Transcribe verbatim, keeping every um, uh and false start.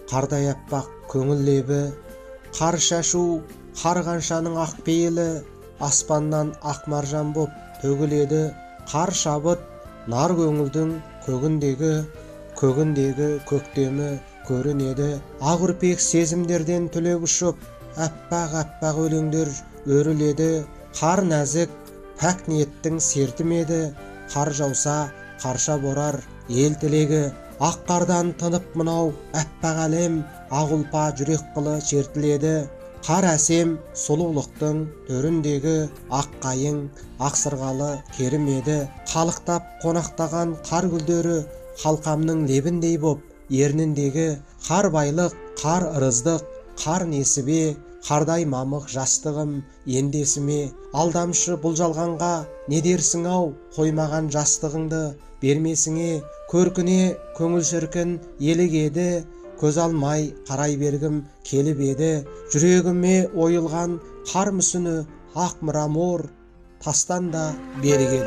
қардай аппақ көңіл лебі, қар шашу қарғаншаның ақ пейілі, аспаннан ақ маржан боп төгіледі. Қар шабыт нар көңілдің көгіндегі, көгіндегі көктемі көрінеді. Ақ үрпек сезімдерден түлеп ұшып, аппақ-аппақ өлеңдер өріледі. Қар нәзік пәк ниеттің сертімеді, қар жауса қарша борар ел тілегі. Ақ қардан тынып мынау аппақ әлем, ақ ұлпа жүрек қылы шертіледі. Қар әсем сұлулықтың төріндегі, ақ қайың ақ сырғалы керімеді. Қалықтап қонақтаған қар гүлдері, қалқамның лебіндей боп ерніндегі. Қар байлық, қар ырыздық, қар несібе, қардай мамық жастығым ендесіме. Алдамшы бұл жалғанға не дерсің ау, қоймаған жастығыңды бермесіңе. Көркіне көңіл шіркін елігеді, көз алмай қарай бергім келіп еді. Жүрегіме ойылған қар мүсіні ақ мрамор, тастан да берік еді.